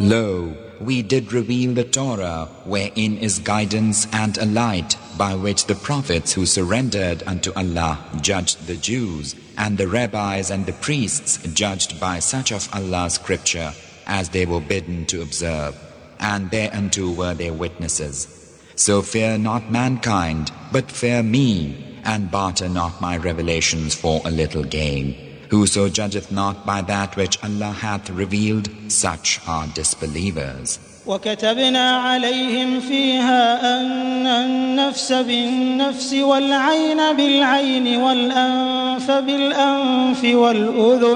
Lo, we did reveal the Torah, wherein is guidance and a light, by which the prophets who surrendered unto Allah judged the Jews, and the rabbis and the priests judged by such of Allah's scripture as they were bidden to observe, and thereunto were their witnesses. So fear not mankind, but fear me, and barter not my revelations for a little gain. Whoso judgeth not by that which Allah hath revealed, such are disbelievers. وكتبنا عليهم فيها أن النفس بالنفس والعين بالعين والأنف بالأنف والأذن